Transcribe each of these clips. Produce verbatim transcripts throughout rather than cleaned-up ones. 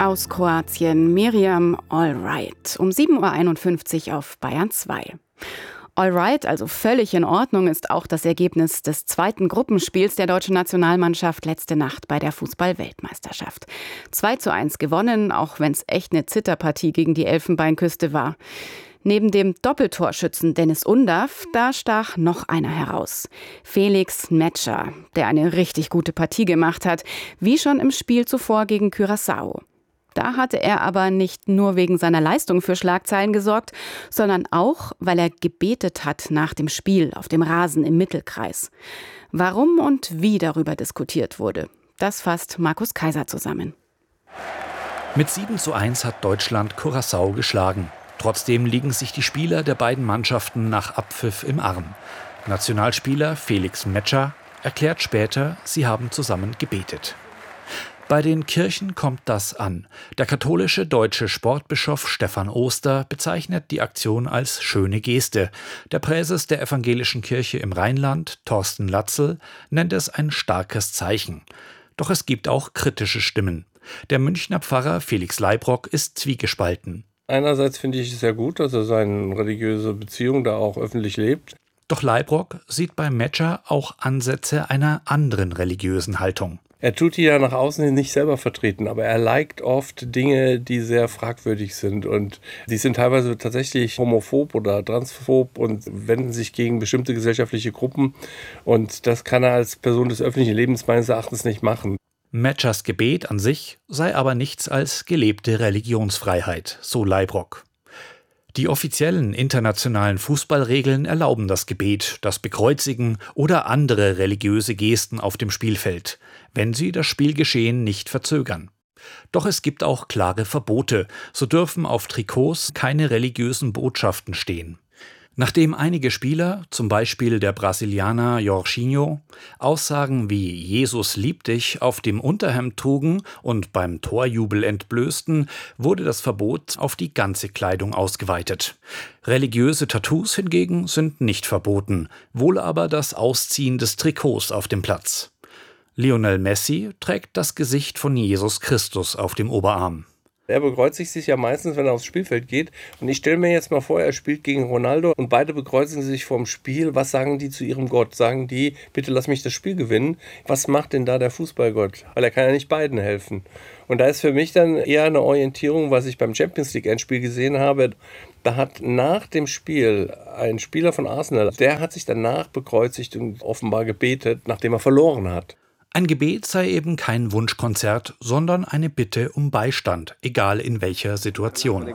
Aus Kroatien, Miriam Allright, um sieben Uhr einundfünfzig auf Bayern zwei. Allright, also völlig in Ordnung, ist auch das Ergebnis des zweiten Gruppenspiels der deutschen Nationalmannschaft letzte Nacht bei der Fußball-Weltmeisterschaft. zwei zu eins gewonnen, auch wenn es echt eine Zitterpartie gegen die Elfenbeinküste war. Neben dem Doppeltorschützen Dennis Undaff, da stach noch einer heraus. Felix Metscher, der eine richtig gute Partie gemacht hat, wie schon im Spiel zuvor gegen Curaçao. Da hatte er aber nicht nur wegen seiner Leistung für Schlagzeilen gesorgt, sondern auch, weil er gebetet hat nach dem Spiel auf dem Rasen im Mittelkreis. Warum und wie darüber diskutiert wurde, das fasst Markus Kaiser zusammen. Mit sieben zu eins hat Deutschland Curaçao geschlagen. Trotzdem liegen sich die Spieler der beiden Mannschaften nach Abpfiff im Arm. Nationalspieler Felix Metscher erklärt später, sie haben zusammen gebetet. Bei den Kirchen kommt das an. Der katholische deutsche Sportbischof Stefan Oster bezeichnet die Aktion als schöne Geste. Der Präses der evangelischen Kirche im Rheinland, Thorsten Latzel, nennt es ein starkes Zeichen. Doch es gibt auch kritische Stimmen. Der Münchner Pfarrer Felix Leibrock ist zwiegespalten. Einerseits finde ich es sehr gut, dass er seine religiöse Beziehung da auch öffentlich lebt. Doch Leibrock sieht bei Metscher auch Ansätze einer anderen religiösen Haltung. Er tut die ja nach außen hin nicht selber vertreten, aber er liked oft Dinge, die sehr fragwürdig sind. Und die sind teilweise tatsächlich homophob oder transphob und wenden sich gegen bestimmte gesellschaftliche Gruppen. Und das kann er als Person des öffentlichen Lebens meines Erachtens nicht machen. Metschers Gebet an sich sei aber nichts als gelebte Religionsfreiheit, so Leibrock. Die offiziellen internationalen Fußballregeln erlauben das Gebet, das Bekreuzigen oder andere religiöse Gesten auf dem Spielfeld, wenn sie das Spielgeschehen nicht verzögern. Doch es gibt auch klare Verbote, so dürfen auf Trikots keine religiösen Botschaften stehen. Nachdem einige Spieler, zum Beispiel der Brasilianer Jorginho, Aussagen wie „Jesus liebt dich“ auf dem Unterhemd trugen und beim Torjubel entblößten, wurde das Verbot auf die ganze Kleidung ausgeweitet. Religiöse Tattoos hingegen sind nicht verboten, wohl aber das Ausziehen des Trikots auf dem Platz. Lionel Messi trägt das Gesicht von Jesus Christus auf dem Oberarm. Er bekreuzigt sich ja meistens, wenn er aufs Spielfeld geht. Und ich stelle mir jetzt mal vor, er spielt gegen Ronaldo und beide bekreuzigen sich vorm Spiel. Was sagen die zu ihrem Gott? Sagen die, bitte lass mich das Spiel gewinnen? Was macht denn da der Fußballgott? Weil er kann ja nicht beiden helfen. Und da ist für mich dann eher eine Orientierung, was ich beim Champions League Endspiel gesehen habe. Da hat nach dem Spiel ein Spieler von Arsenal, der hat sich danach bekreuzigt und offenbar gebetet, nachdem er verloren hat. Ein Gebet sei eben kein Wunschkonzert, sondern eine Bitte um Beistand, egal in welcher Situation.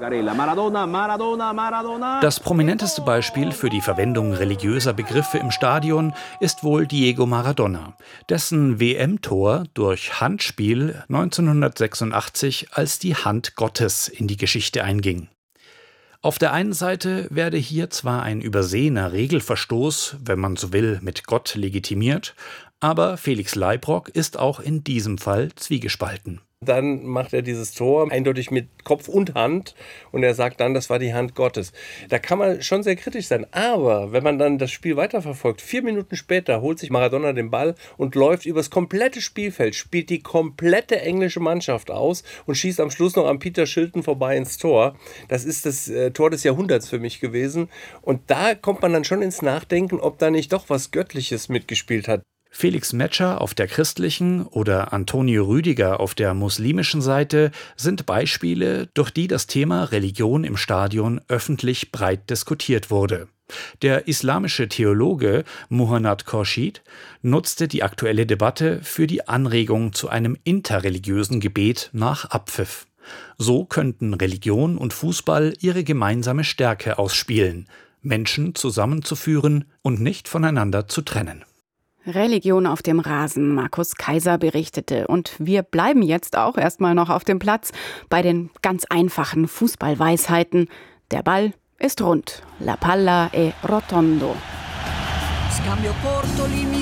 Das prominenteste Beispiel für die Verwendung religiöser Begriffe im Stadion ist wohl Diego Maradona, dessen W M-Tor durch Handspiel neunzehnhundertsechsundachtzig als die Hand Gottes in die Geschichte einging. Auf der einen Seite werde hier zwar ein übersehener Regelverstoß, wenn man so will, mit Gott legitimiert, aber Felix Leibrock ist auch in diesem Fall zwiegespalten. Dann macht er dieses Tor eindeutig mit Kopf und Hand und er sagt dann, das war die Hand Gottes. Da kann man schon sehr kritisch sein, aber wenn man dann das Spiel weiterverfolgt, vier Minuten später holt sich Maradona den Ball und läuft übers komplette Spielfeld, spielt die komplette englische Mannschaft aus und schießt am Schluss noch an Peter Shilton vorbei ins Tor. Das ist das äh, Tor des Jahrhunderts für mich gewesen und da kommt man dann schon ins Nachdenken, ob da nicht doch was Göttliches mitgespielt hat. Felix Metscher auf der christlichen oder Antonio Rüdiger auf der muslimischen Seite sind Beispiele, durch die das Thema Religion im Stadion öffentlich breit diskutiert wurde. Der islamische Theologe Muhannad Khorshid nutzte die aktuelle Debatte für die Anregung zu einem interreligiösen Gebet nach Abpfiff. So könnten Religion und Fußball ihre gemeinsame Stärke ausspielen, Menschen zusammenzuführen und nicht voneinander zu trennen. Religion auf dem Rasen, Markus Kaiser berichtete. Und wir bleiben jetzt auch erstmal noch auf dem Platz bei den ganz einfachen Fußballweisheiten. Der Ball ist rund. La palla è rotondo.